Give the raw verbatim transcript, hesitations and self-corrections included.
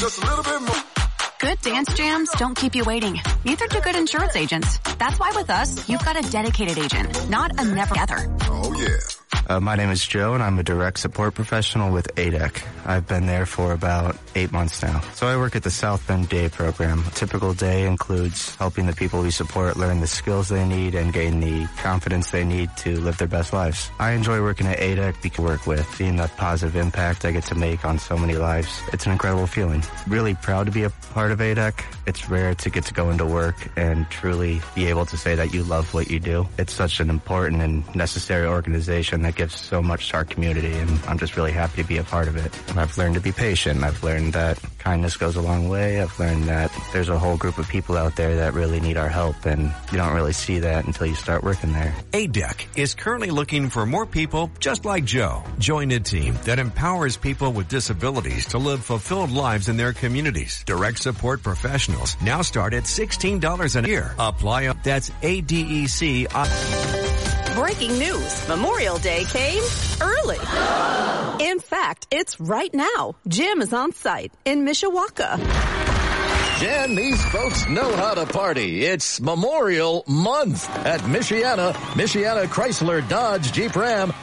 just a little bit more. Good dance jams don't keep you waiting. Neither do good insurance agents. That's why with us, you've got a dedicated agent, not a never gather. Oh, yeah. Uh, my name is Joe, and I'm a direct support professional with A D E C. I've been there for about eight months now. So I work at the South Bend Day program. A typical day includes helping the people we support learn the skills they need and gain the confidence they need to live their best lives. I enjoy working at A D E C because I work with, seeing the positive impact I get to make on so many lives. It's an incredible feeling. Really proud to be a part of A D E C. It's rare to get to go into work and truly be able to say that you love what you do. It's such an important and necessary organization that gives so much to our community, and I'm just really happy to be a part of it. I've learned to be patient. I've learned that kindness goes a long way. I've learned that there's a whole group of people out there that really need our help, and you don't really see that until you start working there. A D E C is currently looking for more people just like Joe. Join a team that empowers people with disabilities to live fulfilled lives in their communities. Direct support professionals now start at sixteen dollars a year. Apply. That's A D E C. Breaking news. Memorial Day came early. In fact, it's right now. Jim is on site in Mishawaka. Jen, these folks know how to party. It's Memorial Month at Michiana, Michiana Chrysler Dodge Jeep Ram.